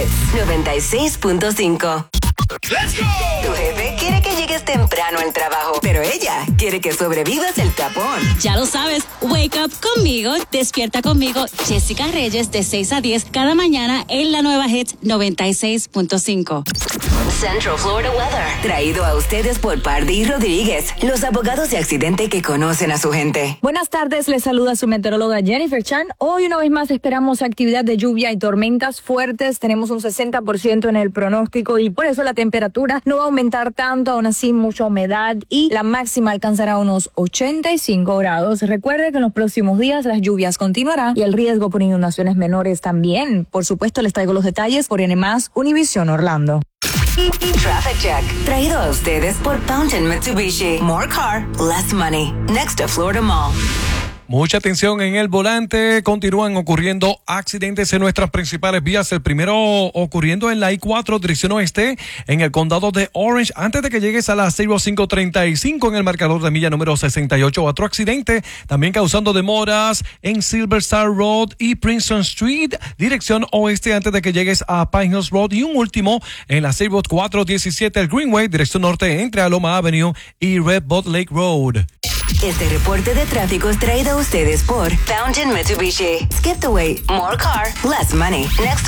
Hits 96.5. ¡Let's go! Tu jefe quiere que llegues temprano al trabajo, pero ella quiere que sobrevivas el tapón. Ya lo sabes, wake up conmigo, despierta conmigo, Jessica Reyes, de 6 a 10 cada mañana en la nueva Hits 96.5. Central Florida Weather. Traído a ustedes por Pardí Rodríguez, los abogados de accidente que conocen a su gente. Buenas tardes, les saluda su meteoróloga Jennifer Chan. Hoy una vez más esperamos actividad de lluvia y tormentas fuertes. Tenemos un 60% en el pronóstico y por eso la temperatura no va a aumentar tanto, aún así mucha humedad y la máxima alcanzará unos 85 grados. Recuerde que en los próximos días las lluvias continuarán y el riesgo por inundaciones menores también. Por supuesto, les traigo los detalles por N+, Univision Orlando. Traffic Check. Traído a ustedes por Fountain Mitsubishi. More car, less money. Next to Florida Mall. Mucha atención en el volante. Continúan ocurriendo accidentes en nuestras principales vías. El primero ocurriendo en la I-4, dirección oeste, en el condado de Orange. Antes de que llegues a la 0535 en el marcador de milla número 68. Otro accidente también causando demoras en Silver Star Road y Princeton Street, dirección oeste, antes de que llegues a Pine Hills Road. Y un último en la State Road 417, el Greenway, dirección norte, entre Aloma Avenue y Red Bud Lake Road. Este reporte de tráfico es traído a ustedes por Fountain Mitsubishi. Skip the wait. More car, less money. Next